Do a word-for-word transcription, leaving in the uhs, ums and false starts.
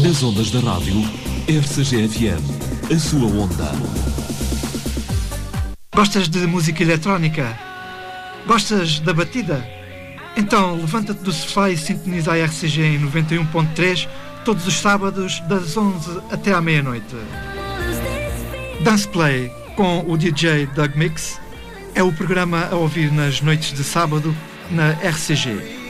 Nas ondas da rádio R C G F M, a sua onda. Gostas de música eletrónica? Gostas da batida? Então levanta-te do sofá e sintoniza a R C G em noventa e um ponto três todos os sábados das onze até à meia-noite. Dance Play com o D J Doug Mix é o programa a ouvir nas noites de sábado na R C G.